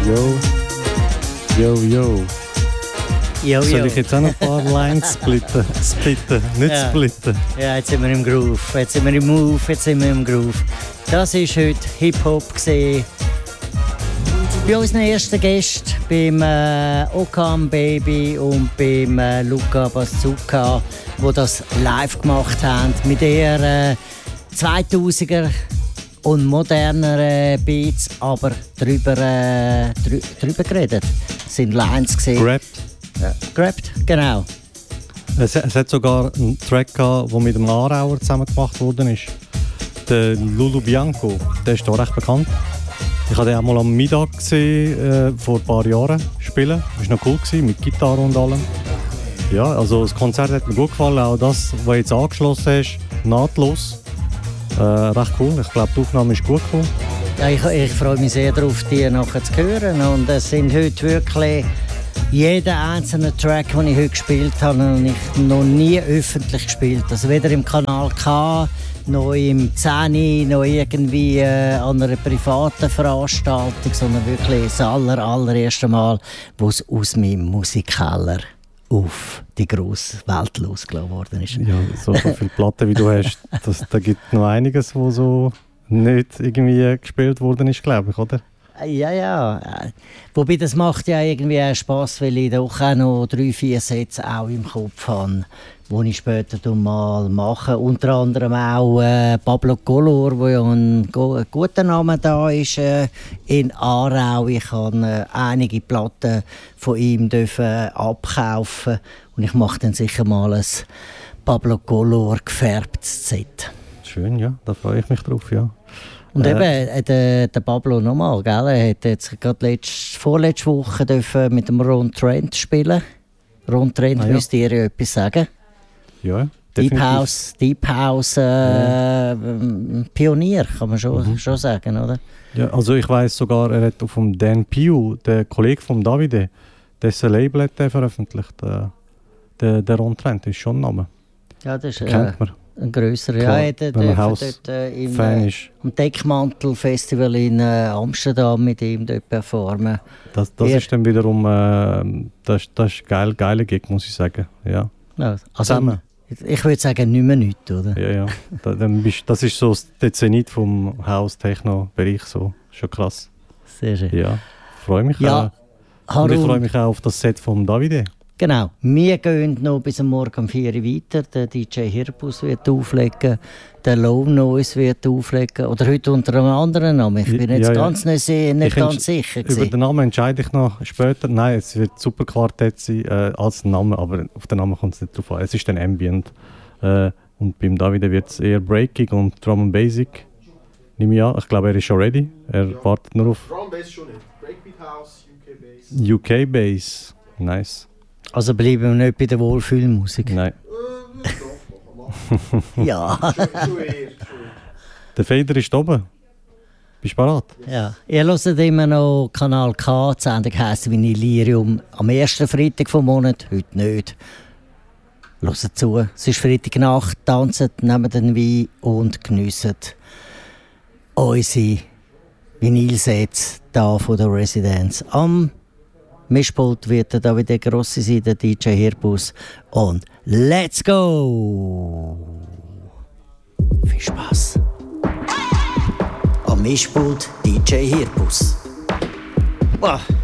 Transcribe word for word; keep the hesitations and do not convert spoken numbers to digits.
Yo. Yo, yo. Yo, Soll yo. ich jetzt auch noch ein paar Lines splitten? Splitten, nicht Ja. splitten. Ja, jetzt sind wir im Groove, jetzt sind wir im Move, jetzt sind wir im Groove. Das war heute Hip-Hop gesehen. Bei unseren ersten Gästen, beim äh, Okam Baby und beim äh, Luca Bazooka, die das live gemacht haben, mit ihren äh, zweitausender und moderneren Beats, aber drüber, äh, drü drüber geredet. Das sind Lines gesehen. Grabbed. Ja, grabbed, genau. Es, es hat sogar einen Track gehabt, der mit dem Aarauer zusammen gemacht worden ist. Der Lulu Bianco, der ist hier recht bekannt. Ich habe den auch mal am Mittag gesehen, äh, vor ein paar Jahren spielen. Das war noch cool, gewesen, mit Gitarre und allem. Ja, also das Konzert hat mir gut gefallen, auch das, was du jetzt angeschlossen hast, nahtlos. Äh, recht cool, ich glaube die Aufnahme ist gut gekommen. Ja, ich, ich freue mich sehr darauf, die nachher zu hören. Und es sind heute wirklich jeder einzelne Track, den ich heute gespielt habe, habe ich noch nie öffentlich gespielt. Also weder im Kanal K, noch im zehn, noch irgendwie äh, an einer privaten Veranstaltung, sondern wirklich das aller, allererste Mal, wo es aus meinem Musikkeller auf die grosse Welt losgelassen worden ist. Ja, so, so viele Platten wie du hast, das, da gibt noch einiges, wo so nicht irgendwie gespielt worden ist, glaube ich, oder? Ja, ja. Wobei das macht ja irgendwie auch Spass, weil ich doch auch noch drei, vier Sätze auch im Kopf habe, die ich später mal mache. Unter anderem auch äh, Pablo Color, wo ja ein, go ein guter Name da ist äh, in Aarau. Ich habe äh, einige Platten von ihm dürfen abkaufen und ich mache dann sicher mal ein Pablo Color gefärbtes Set. Schön, ja, da freue ich mich drauf, ja. Und Äh. eben, äh, der, der Pablo nochmal, gell? Er hat jetzt gerade letzte, vorletzte Woche dürfen mit dem Ron Trent spielen. Ron Trent, Ah, ja. müsst ihr ja etwas sagen. Ja, Deep definitiv. House, Deep House äh, ähm, Pionier, kann man schon, Mhm. schon sagen, oder? Ja, also ich weiss sogar, er hat auf dem Dan Piu, der Kollege von Davide, dessen Label hat er veröffentlicht. Äh, der, der Ron Trent ist schon ein Name. Ja, das ist äh, Kennt man. ein grösserer. Klar, Ja, er wenn man dürfen House dort äh, im, Fan äh, ist. am Deckmantel-Festival in äh, Amsterdam mit ihm dort performen. Das, das Er- ist dann wiederum äh, das, das ist geil, geiler Gig, muss ich sagen. Ja, Ja, also, Zusammen. ich würde sagen, nicht mehr nichts, oder? ja, ja. Da, dann bist, das ist so der Zenit vom House-Techno-Bereich, so. Schon krass. Sehr schön. Ja, freue mich Ja, auch. Und ich Harun, freue mich auch auf das Set von Davide. genau. Wir gehen noch bis am Morgen um vier Uhr weiter. Der D J Hirbus wird auflegen, der Low Noise wird auflegen. Oder heute unter einem anderen Namen. Ich bin jetzt Ja, ja. ganz nicht, se- nicht Ich ganz entsch- sicher. Über gewesen. den Namen entscheide ich noch später. Nein, es wird super Quartett sein äh, als Name, aber auf den Namen kommt es nicht drauf an. Es ist dann Ambient. Äh, und beim Davide wird es eher Breaking und Drum and Basic. Nehme ich an. Ich glaube, er ist schon ready. Er Ja. wartet nur auf Drum Bass schon nicht. Breakbeat House, U K Bass. U K Bass. Nice. Also bleiben wir nicht bei der Wohlfühlmusik. Nein. Äh, doch, noch mal. Ja. Schon, schon eher, schon eher. Der Fader ist oben. Bist du bereit? ja. Ihr hört immer noch Kanal K. Die Sendung heisst Vinylirium am ersten Freitag vom Monat. Heute nicht. Hört zu. Es ist Freitagnacht. Tanzt, nehmt den Wein und geniessen unsere Vinylsets hier von der Residenz. Am Mischpult wird der Davide Grossi sein, der D J Hirbus. Und let's go! Viel Spaß! Am Mischpult D J Hirbus. Wow.